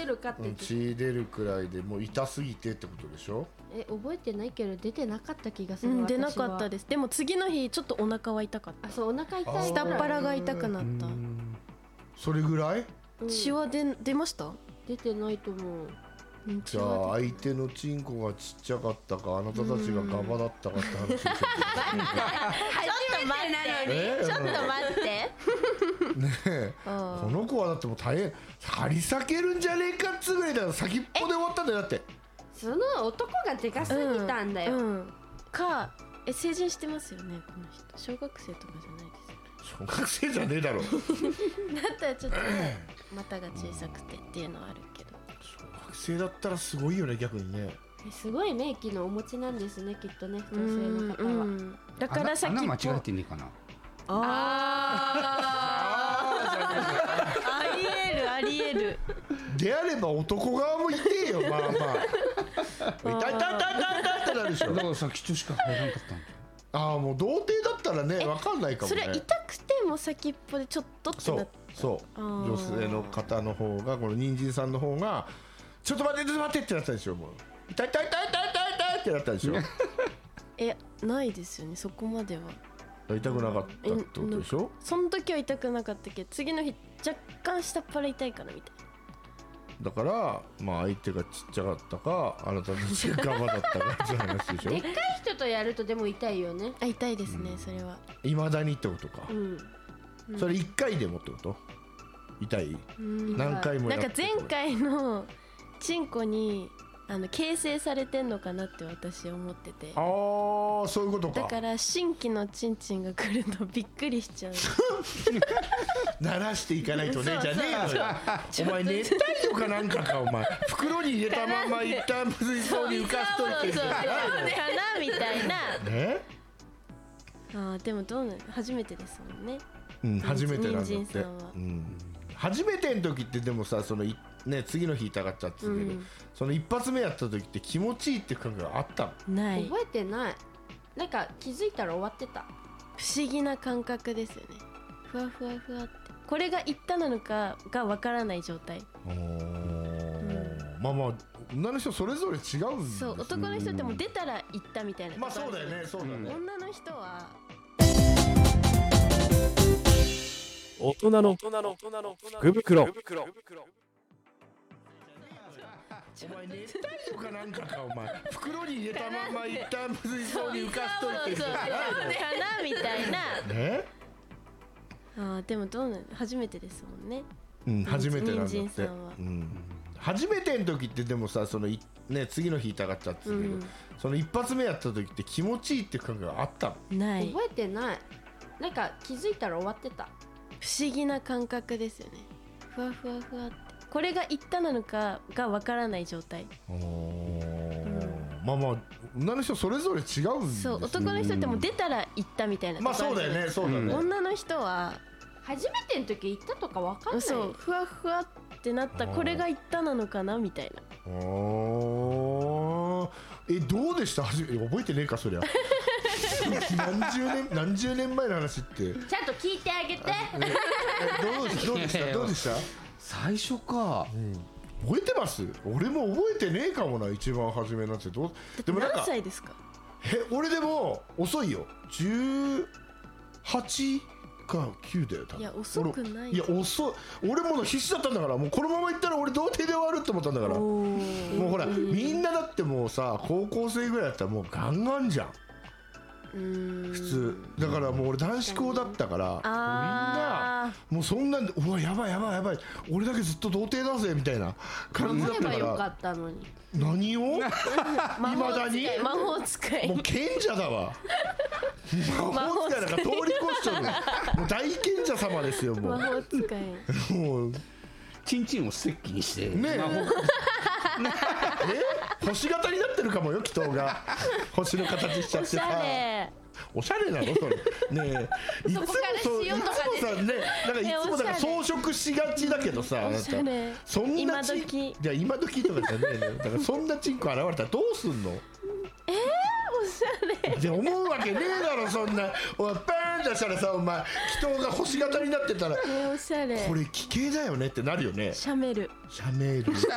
るかって言って、 血出るくらいでもう痛すぎてってことでしょ。 覚えてないけど出てなかった気がする、 出なかったです。でも次の日ちょっとお腹は痛かった。 そう、お腹痛い、 下っ腹が痛くなった。 それぐらい、 血は出ました？ 出てないと思う。 じゃあ相手のチンコがちっちゃかったか、あなたたちがガバだったかって話ですよ。 初めてなのにちょっと待ってねえ、この子はだってもう大変張り裂けるんじゃねえかっつぐらいだよ。先っぽで終わったんだよ。だってその男がでかすぎたんだよ、 成人してますよねこの人。小学生とかじゃないです。 小学生じゃねえだろ。 だったらちょっと股が小さくてっていうのはあるけど、 小学生だったらすごいよね逆にね。 すごい名器のお持ちなんですねきっとね、女性の方は。 だから先っぽ穴間違えてねえかな。 ありえるありえる。 であれば男側もいてよ。まあまあ痛い痛い痛い痛いってなるでしょ。 だから先っちょしか入らなかったんだ。 ああ、もう童貞だったらね分かんないかもね。 それは痛くても先っぽでちょっとってなって。 そう女性の方の方が、この人参さんの方がちょっと待ってちょっと待ってってなったでしょ。もう痛い痛い痛い痛い痛い痛いってなったでしょ。 ないですよねそこまでは。 痛くなかったってことでしょ。 その時は痛くなかったけど次の日若干下っ腹痛いかなみたいだからまあ相手がちっちゃかったか、あなたたちがガバだったかって話でしょ。 でっかい人とやるとでも痛いよね。 痛いですね、それは。 いまだにってことか、それ1回でもってこと。痛い、何回もやってなんか前回のチンコに形成されてんのかなって私思ってて。 ああ、そういうことか。 だから新規のチンチンが来るとびっくりしちゃう。 鳴らしていかないとね。じゃねえのよ。お前熱帯魚かなんかか。お前袋に入れたまま一旦水槽に浮かしといてるかなみたいなね。 でも初めてですもんね。 初めてなんだって。 人参さんは初めての時ってでもさ、そのね、次の日痛かったって言うけど、その一発目やった時って気持ちいいっていう感覚があったの？ ない。 覚えてない。なんか気づいたら終わってた。 不思議な感覚ですよね。ふわふわふわって、これが言ったなのかがわからない状態。 まあまあ女の人それぞれ違うんですね。 そう、男の人っても出たら言ったみたいな。 まあそうだよね、そうだね。 女の人は大人の福袋。 お前熱帯魚かなんかか。お前袋に入れたまま一旦水槽に浮かしといてるかなみたいな。 ね。 でも初めてですもんね。 初めてなんだって。 人参さんは初めての時ってでもさ、そのね、次の日痛かったって言うけど、その一発目やった時って気持ちいいっていう感覚があったの？ ない。 覚えてない。なんか気づいたら終わってた。 不思議な感覚ですよね。ふわふわふわって、これが言ったなのかがわからない状態。 まあまあ女の人それぞれ違うんですよ。 そう、男の人っても出たら言ったみたいな。 まあそうだよね、そうだね。 女の人は初めての時言ったとかわかんない。 そう、ふわふわってなった、これが言ったなのかなみたいな。 どうでした？覚えてねえかそりゃ。何十年前の話って。 ちゃんと聞いてあげて。 どうでした？ 最初か。 覚えてます？俺も覚えてねえかもな。一番初めなんてでもなんか何歳ですか？ 俺でも遅いよ。18か9だよ多分。 いや遅くない。 いや遅い。俺も必死だったんだから、もうこのままいったら俺童貞で終わるって思ったんだから。もうほらみんなだってもうさ、高校生ぐらいだったらもうガンガンじゃん。普通だからもう俺男子校だったから、みんなもうそんなんで、うわやばいやばいやばい、俺だけずっと童貞だぜみたいたいな感じだったから。 よかったのに。 何をいまだに魔法使い、 もう賢者だわ。魔法使いなんか通り越しちゃうの。もう大賢者様ですよ。もう魔法使い。 もうチンチンをステッキにしてね星型になってるかもよ、祈祷が星の形しちゃってさ。おしゃれなのそれねえ。いつもさね、なんかいつもだから装飾しがちだけどさ、あなたそんなチン、じゃ今時とかじゃねえのよ。だからそんなチンコ現れたらどうすんの？ おしゃれって思うわけねえだろそんな。お前パーンとしたらさ、お前祈祷が星型になってたらおしゃれ、 これ奇形だよねってなるよね。 シャメルシャメル